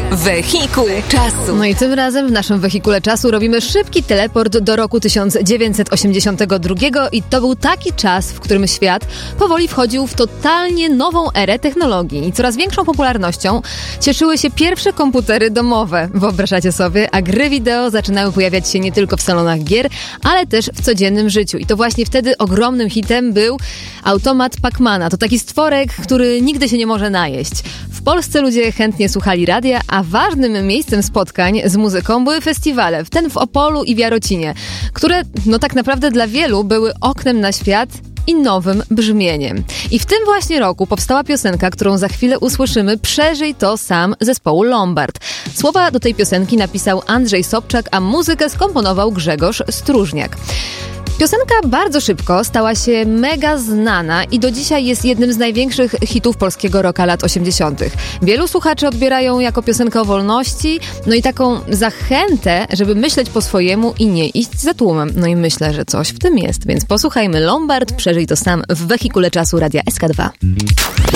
Wehikuł czasu. No i tym razem w naszym wehikule czasu robimy szybki teleport do roku 1982 i to był taki czas, w którym świat powoli wchodził w totalnie nową erę technologii i coraz większą popularnością cieszyły się pierwsze komputery domowe. Wyobrażacie sobie? A gry wideo zaczynały pojawiać się nie tylko w salonach gier, ale też w codziennym życiu. I to właśnie wtedy ogromnym hitem był automat Pacmana. To taki stworek, który nigdy się nie może najeść. W Polsce ludzie chętnie słuchali radia, a ważnym miejscem spotkań z muzyką były festiwale, w ten w Opolu i w Jarocinie, które tak naprawdę dla wielu były oknem na świat i nowym brzmieniem. I w tym właśnie roku powstała piosenka, którą za chwilę usłyszymy, Przeżyj to sam, zespołu Lombard. Słowa do tej piosenki napisał Andrzej Sobczak, a muzykę skomponował Grzegorz Stróżniak. Piosenka bardzo szybko stała się mega znana i do dzisiaj jest jednym z największych hitów polskiego rocka lat 80. Wielu słuchaczy odbierają jako piosenkę o wolności, i taką zachętę, żeby myśleć po swojemu i nie iść za tłumem. I myślę, że coś w tym jest, więc posłuchajmy Lombard, Przeżyj to sam w wehikule czasu Radia SK2.